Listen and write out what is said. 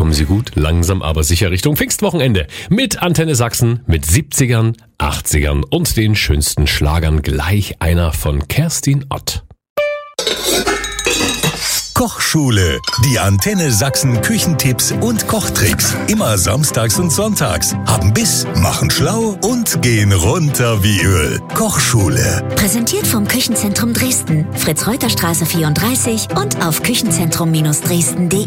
kommen Sie gut, langsam aber sicher Richtung Pfingstwochenende. Mit Antenne Sachsen, mit 70ern, 80ern und den schönsten Schlagern, gleich einer von Kerstin Ott. Kochschule. Die Antenne Sachsen Küchentipps und Kochtricks. Immer samstags und sonntags. Haben Biss, machen schlau und gehen runter wie Öl. Kochschule. Präsentiert vom Küchenzentrum Dresden. Fritz-Reuter-Straße 34 und auf küchenzentrum-dresden.de.